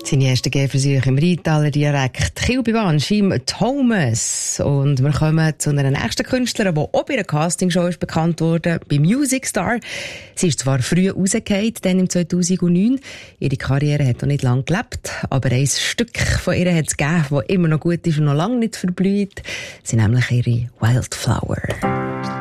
Seine ersten Gehversuche im Rheintaler Dialekt. Kilbywan, Schim Thomas. Und wir kommen zu einer nächsten Künstlerin, die auch bei einer Castingshow ist bekannt wurde, bei Music Star. Sie ist zwar früh rausgefallen, dann im 2009. Ihre Karriere hat noch nicht lange gelebt, aber ein Stück von ihr hat es gegeben, das immer noch gut ist und noch lange nicht verblüht. Sie nämlich ihre Wildflower.